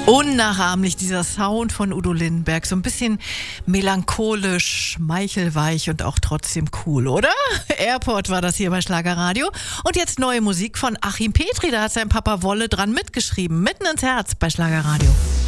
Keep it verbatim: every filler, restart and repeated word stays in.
Unnachahmlich, dieser Sound von Udo Lindenberg. So ein bisschen melancholisch, schmeichelweich und auch trotzdem cool, oder? Airport war das hier bei Schlagerradio. Und jetzt neue Musik von Achim Petri. Da hat sein Papa Wolle dran mitgeschrieben. Mitten ins Herz bei Schlagerradio.